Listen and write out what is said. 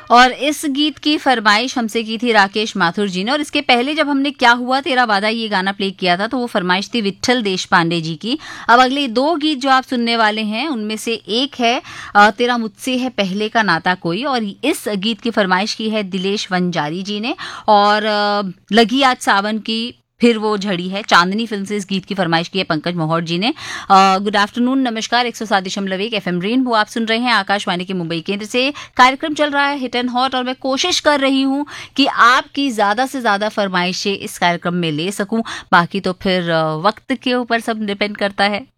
और इस गीत की फरमाइश हमसे की थी राकेश माथुर जी ने। और इसके पहले जब हमने क्या हुआ तेरा वादा ये गाना प्ले किया था तो वो फरमाइश थी विट्ठल देशपांडे जी की। अब अगले दो गीत जो आप सुनने वाले हैं उनमें से एक है तेरा मुझसे है पहले का नाता कोई, और इस गीत की फरमाइश की है दिलेश वंजारी जी ने। और लगी आज सावन की फिर वो झड़ी है, चांदनी फिल्म से इस गीत की फरमाइश की है पंकज मोहर जी ने। गुड आफ्टरनून, नमस्कार। 107.1 FM रेनबो आप सुन रहे हैं आकाशवाणी के मुंबई केंद्र से। कार्यक्रम चल रहा है हिट एंड हॉट और मैं कोशिश कर रही हूं कि आपकी ज्यादा से ज्यादा फरमाइशें इस कार्यक्रम में ले सकूं। बाकी तो फिर वक्त के ऊपर सब डिपेंड करता है।